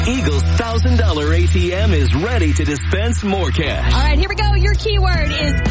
Eagle's $1,000 ATM is ready to dispense more cash. All right, here we go. Your keyword is